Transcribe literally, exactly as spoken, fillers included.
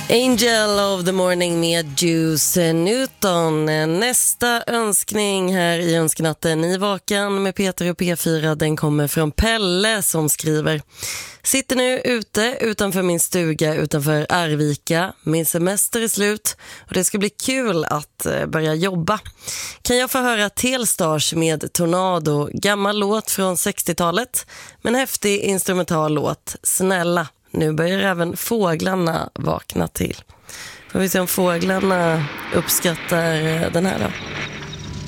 Angel of the Morning med Juice Newton. Nästa önskning här i Önskenatten i Vakan med Peter och P fyra, den kommer från Pelle som skriver: sitter nu ute utanför min stuga utanför Arvika. Min semester är slut och det ska bli kul att börja jobba. Kan jag få höra Telstar's med Tornado, gammal låt från sextiotalet, men häftig instrumental låt. Snälla. Nu börjar även fåglarna vakna till. Får vi se om fåglarna uppskattar den här då.